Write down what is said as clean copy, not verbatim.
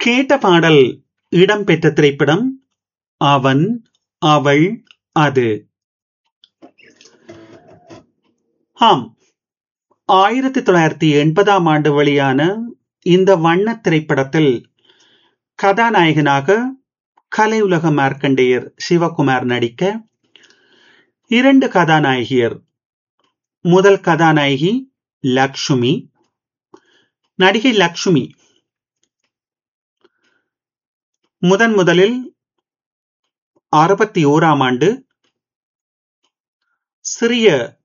கேட்ட பாடல் இடம்பெற்ற திரைப்படம் அவன், அவள், அது. ஆம், 1980ஆம் ஆண்டு வெளியான இந்த வண்ணத் திரைப்படத்தில் கதாநாயகனாக கலையுலக மார்க்கண்டேயர் சிவகுமார் நடிக்க, இரண்டு கதாநாயகியர். முதல் கதாநாயகி லக்ஷ்மி. நடிகை லக்ஷ்மி முதலில் 61ஆம் ஆண்டு சிறிய